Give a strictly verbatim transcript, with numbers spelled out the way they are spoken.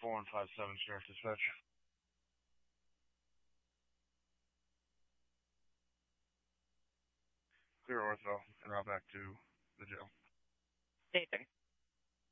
four one five seven, Sheriff Dispatch. Clear ortho and route back to the jail. Stay there.